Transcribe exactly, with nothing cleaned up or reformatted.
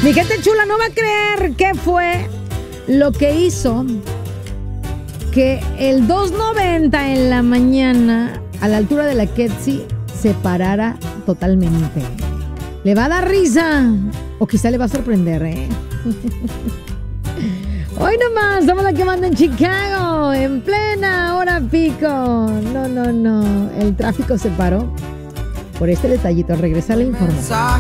Mi gente chula no va a creer qué fue lo que hizo que el dos noventa en la mañana, a la altura de la Ketsi, se parara totalmente. Le va a dar risa, o quizá le va a sorprender, ¿eh? Hoy nomás, somos la que manda en Chicago, en plena hora pico. No, no, no, el tráfico se paró por este detallito. Al regresar la información.